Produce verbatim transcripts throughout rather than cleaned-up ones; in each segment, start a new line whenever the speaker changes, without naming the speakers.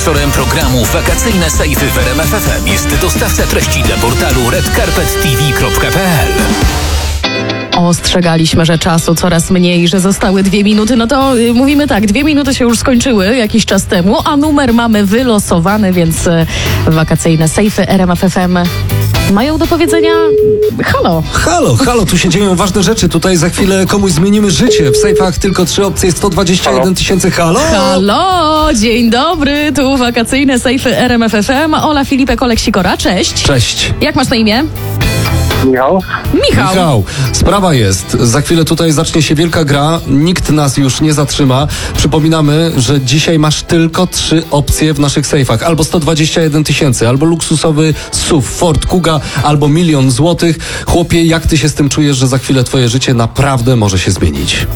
Sponsorem programu Wakacyjne Sejfy w R M F F M jest dostawca treści dla portalu red carpet t v kropka p l.
Ostrzegaliśmy, że czasu coraz mniej, że zostały dwie minuty. No to y, mówimy tak, dwie minuty się już skończyły jakiś czas temu, a numer mamy wylosowany, więc y, wakacyjne sejfy R M F F M mają do powiedzenia halo.
Halo, halo, tu się dzieją ważne rzeczy. Tutaj za chwilę komuś zmienimy życie. W sejfach tylko trzy opcje, sto dwadzieścia jeden tysięcy. Halo?
Halo, dzień dobry, tu wakacyjne sejfy R M F F M. Ola Filipek, Olek Sikora, cześć.
Cześć.
Jak masz na imię?
Michał?
Michał.
Michał, sprawa jest. Za chwilę tutaj zacznie się wielka gra. Nikt nas już nie zatrzyma. Przypominamy, że dzisiaj masz tylko trzy opcje w naszych sejfach. Albo sto dwadzieścia jeden tysięcy, albo luksusowy S U V Ford Kuga, albo milion złotych. Chłopie, jak ty się z tym czujesz, że za chwilę twoje życie naprawdę może się zmienić?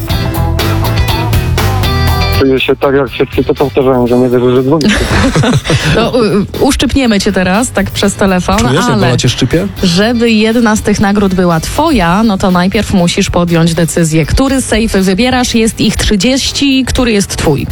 Czuję się tak, jak wszyscy to powtarzają, że nie wierzę, że dzwonię.
To y, uszczypniemy cię teraz, tak przez telefon,
Czujesz, jak
ale
Ola cię szczypie?
żeby jedna z tych nagród była twoja, no to najpierw musisz podjąć decyzję, który sejf wybierasz. Jest ich trzydzieści, który jest twój?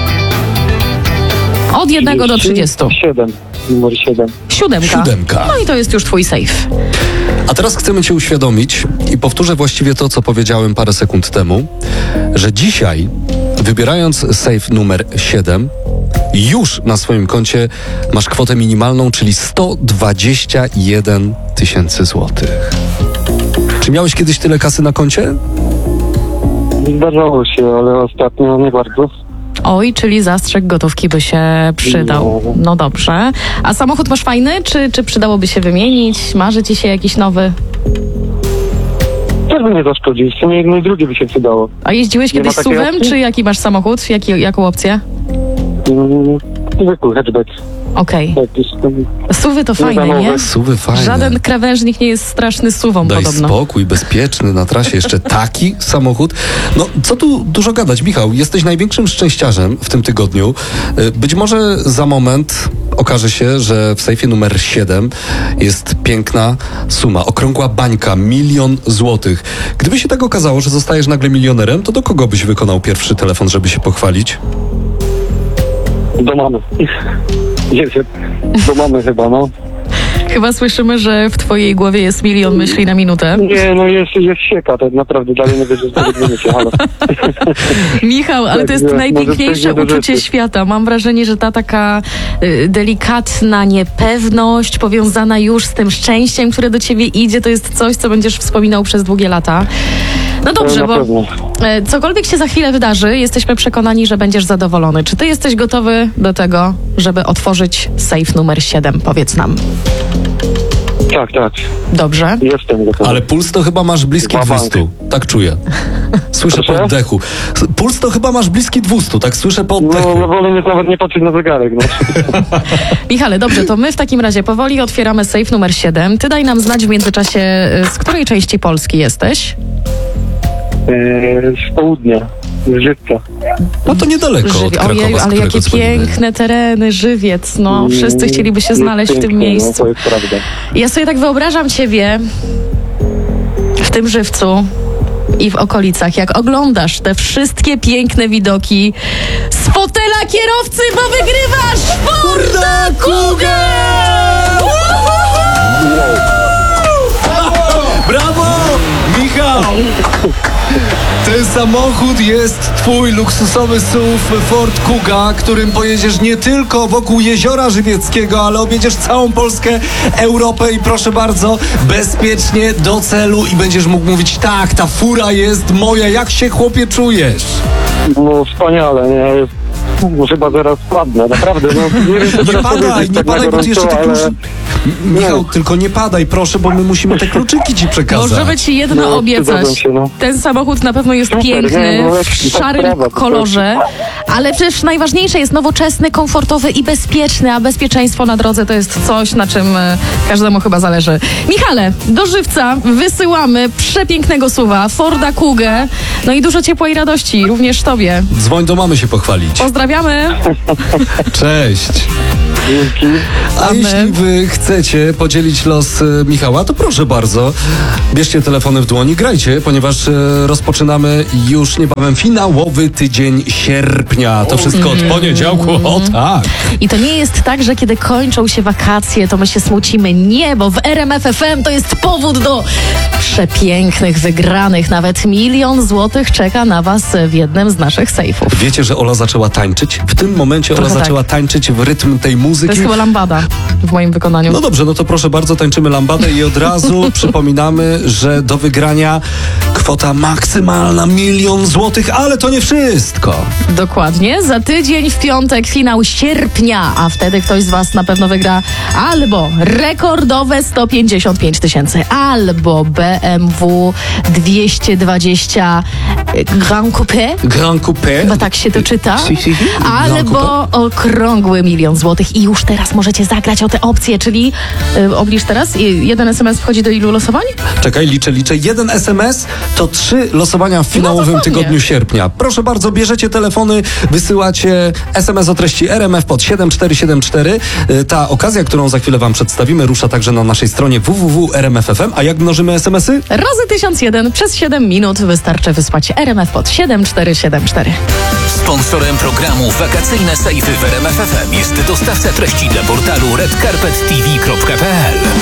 Od jednego do trzydziestu.
Siedem. Numer siedem.
Siódemka.
Siódemka.
No i to jest już twój sejf.
A teraz chcemy cię uświadomić i powtórzę właściwie to, co powiedziałem parę sekund temu, że dzisiaj, wybierając sejf numer siedem, już na swoim koncie masz kwotę minimalną, czyli sto dwadzieścia jeden tysięcy złotych. Czy miałeś kiedyś tyle kasy na koncie?
Zdarzało się, ale ostatnio nie bardzo.
Oj, czyli zastrzyk gotówki by się przydał. No dobrze. A samochód masz fajny, czy, czy przydałoby się wymienić? Marzy ci się jakiś nowy?
Też by nie zaszkodził. W sumie jedno i drugie by się przydało.
A jeździłeś
Nie
kiedyś
ma takiej
suwem,
opcji?
czy jaki masz samochód? Jaki, jaką opcję?
Mm, zwykły hatchback.
Okej.
Tak, jest, um,
Suwy to fajne,
za
nie?
nowe.
Suwy fajne.
Żaden krawężnik nie jest straszny suwą
Daj
podobno.
spokój, bezpieczny na trasie, jeszcze taki samochód. No, co tu dużo gadać, Michał, jesteś największym szczęściarzem w tym tygodniu. Y, Być może za moment okaże się, że w sejfie numer siedem jest piękna suma, okrągła bańka, milion złotych. Gdyby się tak okazało, że zostajesz nagle milionerem, to do kogo byś wykonał pierwszy telefon, żeby się pochwalić?
Do mamy. Nie wiem. Do mamy chyba, no.
Chyba słyszymy, że w twojej głowie jest milion myśli na minutę.
Nie, no jest, jest sieka, tak naprawdę. Dalej nie wierzę, że to dzwonicie, halo.
Michał, ale to jest
Tak,
najpiękniejsze
może przejdzie do
uczucie
rzeczy.
świata. Mam wrażenie, że ta taka y, delikatna niepewność powiązana już z tym szczęściem, które do ciebie idzie, to jest coś, co będziesz wspominał przez długie lata. No dobrze,
na
bo
pewno.
e, cokolwiek się za chwilę wydarzy, jesteśmy przekonani, że będziesz zadowolony. Czy ty jesteś gotowy do tego, żeby otworzyć sejf numer siedem? Powiedz nam.
Tak, tak.
Dobrze.
Jestem gotowy.
Ale puls to chyba masz bliski
Dwa
dwustu. Tak czuję. Słyszę po
Proszę?
oddechu. Puls to chyba masz bliski dwustu, tak słyszę po
No,
oddechu.
no wolę nie, nawet nie patrzeć na zegarek, no.
Michale, dobrze, to my w takim razie powoli otwieramy sejf numer siedem. Ty daj nam znać w międzyczasie, y, z której części Polski jesteś?
Eee, z południa, z Żywca.
No to niedaleko od
Żywie-
Krakowa,
Ojej,
z
ale
którego
jakie
dzwonimy.
piękne tereny, Żywiec. No, wszyscy chcieliby się
Jest
znaleźć w tym
pięknie,
miejscu.
No, to jest prawda.
Ja sobie tak wyobrażam ciebie w tym Żywcu i w okolicach, jak oglądasz te wszystkie piękne widoki z fotela kierowcy, bo wygrywasz Forda Kugę!
Brawo! Michał! Ten samochód jest twój luksusowy S U V Ford Kuga, którym pojedziesz nie tylko wokół Jeziora Żywieckiego, ale objedziesz całą Polskę, Europę i proszę bardzo, bezpiecznie do celu i będziesz mógł mówić: tak, ta fura jest moja. Jak się, chłopie, czujesz?
No wspaniale, nie? No, chyba zaraz padnę, naprawdę. No, nie wiem, co
Nie
teraz
padaj,
powiedzieć,
nie
tak na
padaj, bo ty jeszcze te
gorąco, ale-
kluczy... M- Michał, tylko nie padaj, proszę, bo my musimy te kluczyki ci przekazać.
Możemy ci jedno
No,
obiecać.
zgadzam się, no.
Ten samochód na pewno jest
Super,
piękny,
nie, no,
w
lekki, tak,
szarym
sprawa, po
kolorze, ale przecież najważniejsze jest nowoczesny, komfortowy i bezpieczny, a bezpieczeństwo na drodze to jest coś, na czym e, każdemu chyba zależy. Michale, do Żywca wysyłamy przepięknego suwa, Forda Kugę, no i dużo ciepła i radości, również tobie.
Dzwoń do mamy się pochwalić.
Pozdrawiamy!
Cześć.
Dzięki.
A
A my?
jeśli wy chcecie chcecie podzielić los e, Michała, to proszę bardzo, bierzcie telefony w dłoni, grajcie, ponieważ e, rozpoczynamy już niebawem finałowy tydzień sierpnia. To wszystko od poniedziałku, o tak.
I to nie jest tak, że kiedy kończą się wakacje, to my się smucimy. Nie, bo w R M F F M to jest powód do przepięknych wygranych. Nawet milion złotych czeka na was w jednym z naszych sejfów.
Wiecie, że Ola zaczęła tańczyć? W tym momencie Ola
Trochę
zaczęła
tak.
tańczyć w rytm tej
To
muzyki.
jest chyba lambada w moim wykonaniu.
No dobrze, no to proszę bardzo, tańczymy lambadę i od razu przypominamy, że do wygrania kwota maksymalna milion złotych, ale to nie wszystko.
Dokładnie. Za tydzień w piątek finał sierpnia, a wtedy ktoś z was na pewno wygra albo rekordowe sto pięćdziesiąt pięć tysięcy, albo B M W dwieście dwadzieścia Grand Coupé.
Grand Coupé.
Chyba tak się to czyta.
Si, si, si. Grand
Albo okrągły milion złotych. I już teraz możecie zagrać o te opcje, czyli y, obliż teraz. I jeden es em es wchodzi do ilu losowań?
Czekaj, liczę, liczę. Jeden es em es to trzy losowania w finałowym
dokładnie.
tygodniu sierpnia. Proszę bardzo, bierzecie telefony, wysyłacie es em es o treści R M F pod siedem cztery siedem cztery. Y, Ta okazja, którą za chwilę wam przedstawimy, rusza także na naszej stronie w w w kropka r m f kropka f m. A jak mnożymy es em esy?
Razy tysiąc jeden przez siedem minut wystarczy wysłać R M F pod siedem cztery siedem cztery.
Sponsorem programu Wakacyjne Sejfy w R M F F M jest dostawca treści dla portalu red carpet t v kropka p l.